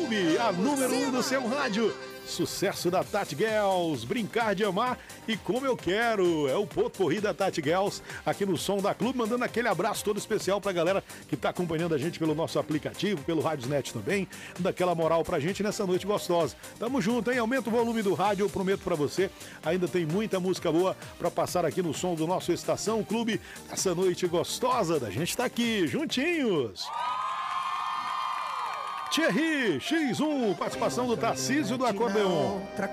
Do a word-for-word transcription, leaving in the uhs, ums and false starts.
Clube, a número um do seu rádio. Sucesso da Tati Girls, Brincar de Amar e Como Eu Quero. É o Potpourri da Tati Girls aqui no Som da Clube, mandando aquele abraço todo especial pra galera que tá acompanhando a gente pelo nosso aplicativo, pelo Radiosnet também, daquela moral pra gente nessa noite gostosa. Tamo junto, hein? Aumenta o volume do rádio, eu prometo pra você. Ainda tem muita música boa pra passar aqui no som do nosso Estação Clube. Essa noite gostosa da gente tá aqui, juntinhos. Thierry, X um, participação do Tarcísio do Acordeon.